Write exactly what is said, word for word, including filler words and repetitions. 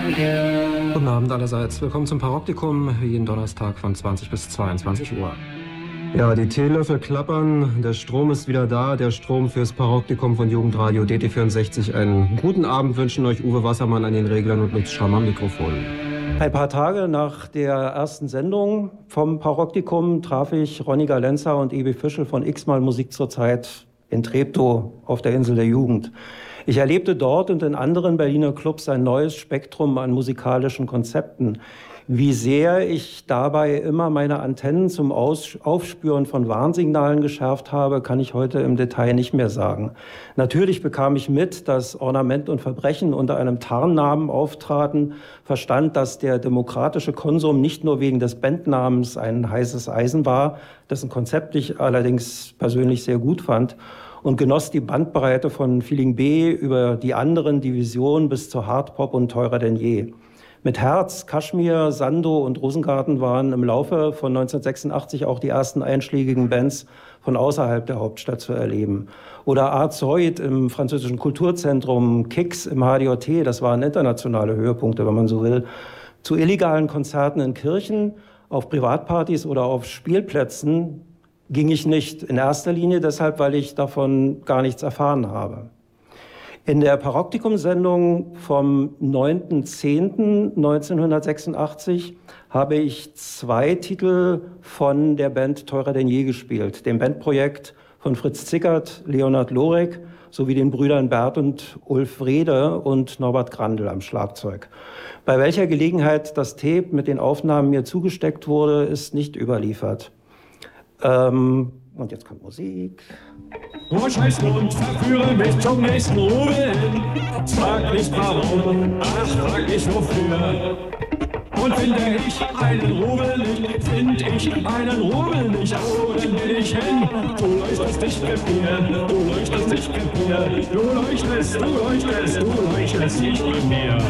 Guten Abend allerseits. Willkommen zum Paroptikum, jeden Donnerstag von zwanzig bis zweiundzwanzig Uhr. Ja, die Teelöffel klappern, der Strom ist wieder da, der Strom fürs Paroptikum von Jugendradio D T vierundsechzig. Einen guten Abend wünschen euch Uwe Wassermann an den Reglern und Lutz Schramm am Mikrofon. Ein paar Tage nach der ersten Sendung vom Paroptikum traf ich Ronny Galenza und Ebi Fischl von X-Mal Musik zur Zeit in Treptow auf der Insel der Jugend. Ich erlebte dort und in anderen Berliner Clubs ein neues Spektrum an musikalischen Konzepten. Wie sehr ich dabei immer meine Antennen zum Aus- Aufspüren von Warnsignalen geschärft habe, kann ich heute im Detail nicht mehr sagen. Natürlich bekam ich mit, dass Ornament und Verbrechen unter einem Tarnnamen auftraten, verstand, dass der demokratische Konsum nicht nur wegen des Bandnamens ein heißes Eisen war, dessen Konzept ich allerdings persönlich sehr gut fand, und genoss die Bandbreite von Feeling B über die anderen Divisionen bis zu Hardpop und Teurer denn je. Mit Herz, Kashmir, Sando und Rosengarten waren im Laufe von neunzehnhundertsechsundachtzig auch die ersten einschlägigen Bands von außerhalb der Hauptstadt zu erleben. Oder Arzoid im französischen Kulturzentrum, Kix im H D J T, das waren internationale Höhepunkte, wenn man so will. Zu illegalen Konzerten in Kirchen, auf Privatpartys oder auf Spielplätzen ging ich nicht. In erster Linie deshalb, weil ich davon gar nichts erfahren habe. In der Paroptikum-Sendung vom neunten zehnten neunzehnhundertsechsundachtzig habe ich zwei Titel von der Band Teurer denn je gespielt, dem Bandprojekt von Fritz Zickert, Leonhard Lorek sowie den Brüdern Bert und Ulf Wrede und Norbert Grandl am Schlagzeug. Bei welcher Gelegenheit das Tape mit den Aufnahmen mir zugesteckt wurde, ist nicht überliefert. Ähm, und jetzt kommt Musik. Oh, scheiß und verführe mich zum nächsten Rubel hin. Frag nicht warum, ach, frag nicht wofür. Und finde ich einen Rubel nicht, find ich einen Rubel nicht, oh, dann will ich hin. Du leuchtest nicht mit mir, du leuchtest nicht mit mir, du leuchtest, du leuchtest, du leuchtest nicht mit mir.